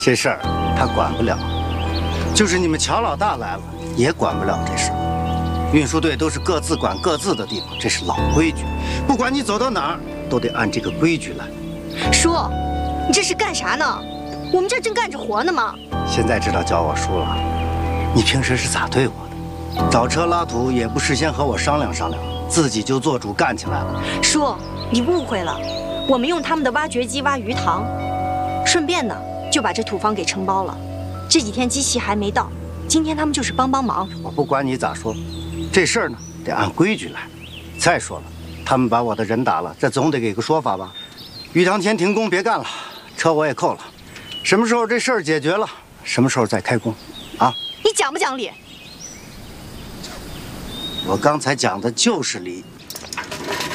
这事儿他管不了，就是你们乔老大来了也管不了这事儿。运输队都是各自管各自的地方，这是老规矩。不管你走到哪儿，都得按这个规矩来。 叔，你这是干啥呢？我们这正干着活呢嘛。 现在知道叫我叔了，你平时是咋对我的？找车拉土也不事先和我商量商量，自己就做主干起来了。 叔，你误会了，我们用他们的挖掘机挖鱼塘，顺便呢就把这土方给承包了。这几天机器还没到，今天他们就是帮忙。 我不管你咋说，这事儿呢得按规矩来。再说了，他们把我的人打了，这总得给个说法吧。鱼塘先停工，别干了，车我也扣了。什么时候这事儿解决了，什么时候再开工，啊？ 你讲不讲理？ 我刚才讲的就是理。